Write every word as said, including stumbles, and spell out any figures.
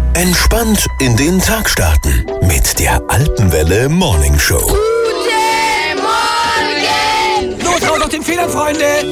Entspannt in den Tag starten mit der Alpenwelle Morning Show. Guten Morgen! Los, raus aus den Federn, Freunde!